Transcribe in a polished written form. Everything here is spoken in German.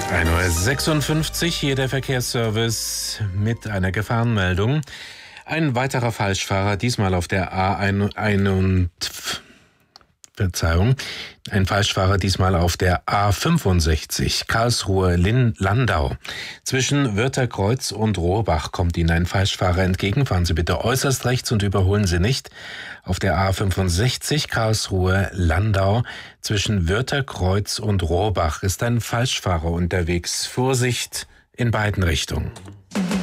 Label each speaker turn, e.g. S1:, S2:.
S1: 1:56 Uhr, hier der Verkehrsservice mit einer Gefahrenmeldung. Ein weiterer Falschfahrer, diesmal auf der ein Falschfahrer diesmal auf der A65, Karlsruhe-Landau. Zwischen Wörtherkreuz und Rohrbach kommt Ihnen ein Falschfahrer entgegen. Fahren Sie bitte äußerst rechts und überholen Sie nicht. Auf der A65, Karlsruhe-Landau, zwischen Wörtherkreuz und Rohrbach ist ein Falschfahrer unterwegs. Vorsicht in beiden Richtungen.